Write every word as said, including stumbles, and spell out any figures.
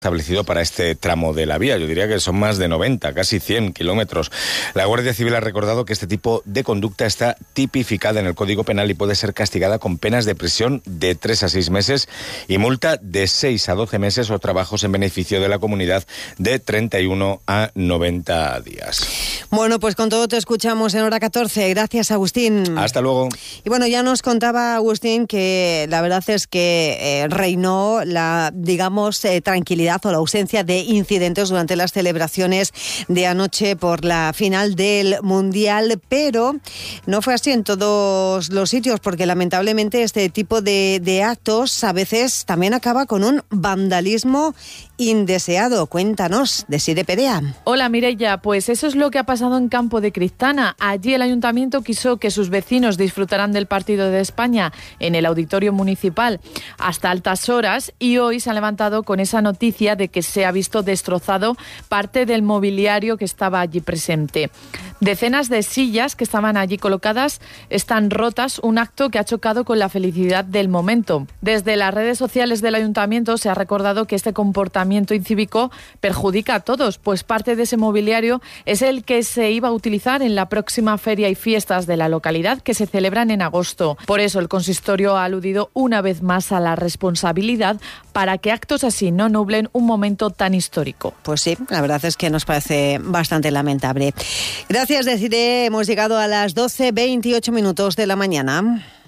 establecido para este tramo de la vía. Yo diría que son más de noventa, casi cien kilómetros. La Guardia Civil ha recordado que este tipo de conducta está tipificada en el Código Penal y puede ser castigada con penas de prisión de tres a seis meses y multa de seis a doce meses o trabajos en beneficio de la comunidad de treinta y uno a noventa días. Bueno, pues con todo te escuchamos en hora catorce. Gracias, Agustín. Hasta luego. Y bueno, ya nos contaba Agustín que la verdad es que eh, reinó la, digamos, eh, tranquilidad o la ausencia de incidentes durante las celebraciones de anoche por la final del Mundial, pero no fue así en todos los sitios, porque lamentablemente este tipo de, de actos a veces también acaba con un vandalismo indeseado. Cuéntanos, Desiree Perea. Hola, Mireia, pues eso es lo que ha pasado en Campo de Cristana. Allí el ayuntamiento quiso que sus vecinos disfrutaran del partido de España en el auditorio municipal hasta altas horas, y hoy se ha levantado con esa noticia de que se ha visto destrozado parte del mobiliario que estaba allí presente. Decenas de sillas que estaban allí colocadas están rotas, un acto que ha chocado con la felicidad del momento. Desde las redes sociales del ayuntamiento se ha recordado que este comportamiento incívico perjudica a todos, pues parte de ese mobiliario es el que se iba a utilizar en la próxima feria y fiestas de la localidad que se celebran en agosto. Por eso el consistorio ha aludido una vez más a la responsabilidad para que actos así no nublen un momento tan histórico. Pues sí, la verdad es que nos parece bastante lamentable. Gracias, Desiree. Hemos llegado a las doce veintiocho minutos de la mañana.